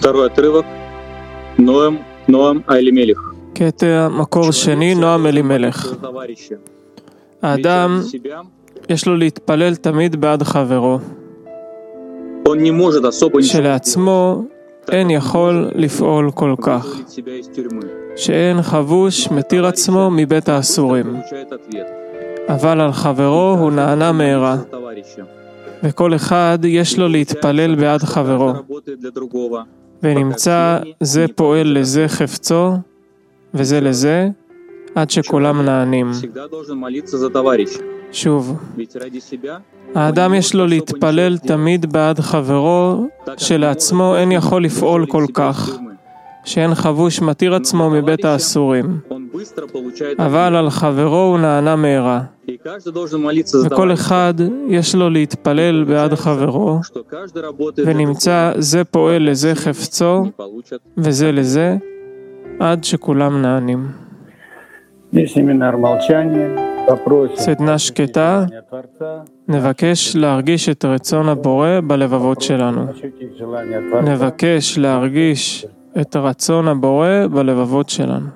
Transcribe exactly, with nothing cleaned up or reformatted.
Второй отрывок. Ноам, Ноам Алимелех. קטע מקור שני, נועם אלימלך. האדם יש לו להתפלל תמיד בעד חברו. שלעצמו אין יכול לפעול כל כך. שאין חבוש מתיר עצמו מבית האסורים. אבל על חברו הוא נענה מהרה. וכל אחד יש לו להתפלל בעד חברו. ונמצא זה פועל לזה חפצו, וזה לזה, עד שכולם נענים. שוב, האדם יש לו להתפלל תמיד בעד חברו, שלעצמו אין יכול לפעול כל כך, שאין חבוש מתיר עצמו מבית האסורים. אבל על חברו הוא נענה מהרה. וכל אחד יש לו להתפלל בעד חברו, ונמצא זה פועל לזה חפצו, וזה לזה, עד שכולם נענים. סדנה שקטה, נבקש להרגיש את רצון הבורא בלבבות שלנו. נבקש להרגיש את רצון הבורא בלבבות שלנו.